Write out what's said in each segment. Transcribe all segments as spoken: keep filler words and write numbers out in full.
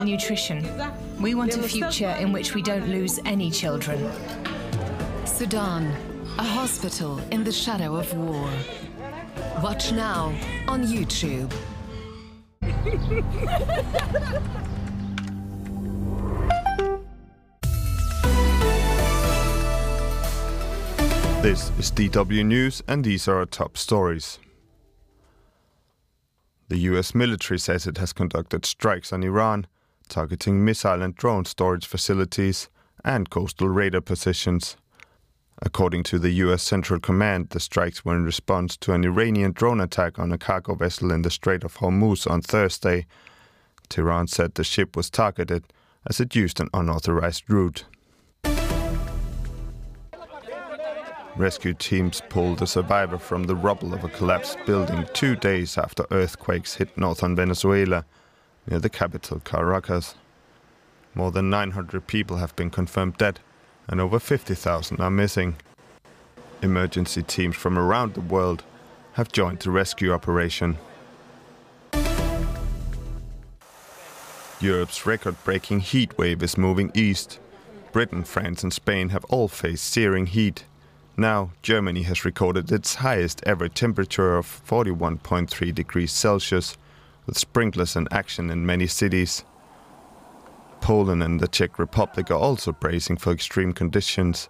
Nutrition. We want a future in which we don't lose any children. Sudan, a hospital in the shadow of war. Watch now on YouTube. This is D W News, and these are our top stories. The U S military says it has conducted strikes on Iran, targeting missile and drone storage facilities and coastal radar positions. According to the U S Central Command, the strikes were in response to an Iranian drone attack on a cargo vessel in the Strait of Hormuz on Thursday. Tehran said the ship was targeted as it used an unauthorized route. Rescue teams pulled a survivor from the rubble of a collapsed building two days after earthquakes hit northern Venezuela, near the capital Caracas. More than nine hundred people have been confirmed dead, and over fifty thousand are missing. Emergency teams from around the world have joined the rescue operation. Europe's record-breaking heat wave is moving east. Britain, France and Spain have all faced searing heat. Now, Germany has recorded its highest ever temperature of forty-one point three degrees Celsius, with sprinklers in action in many cities. Poland and the Czech Republic are also bracing for extreme conditions.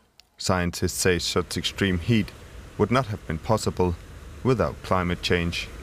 Scientists say such extreme heat would not have been possible without climate change.